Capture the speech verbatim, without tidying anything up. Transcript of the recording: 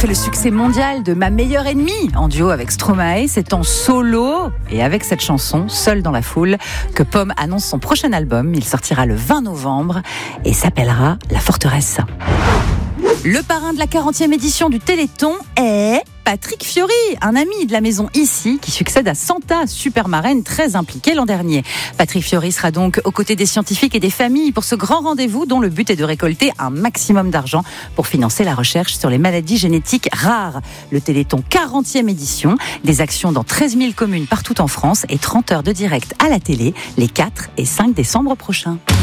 Après le succès mondial de Ma meilleure ennemie, en duo avec Stromae, c'est en solo et avec cette chanson, Seul dans la foule, que Pomme annonce son prochain album. Il sortira le vingt novembre et s'appellera La Forteresse. Le parrain de la quarantième édition du Téléthon est Patrick Fiori, un ami de la maison Ici, qui succède à Santa, super marraine très impliquée l'an dernier. Patrick Fiori sera donc aux côtés des scientifiques et des familles pour ce grand rendez-vous dont le but est de récolter un maximum d'argent pour financer la recherche sur les maladies génétiques rares. Le Téléthon quarantième édition, des actions dans treize mille communes partout en France et trente heures de direct à la télé les quatre et cinq décembre prochains.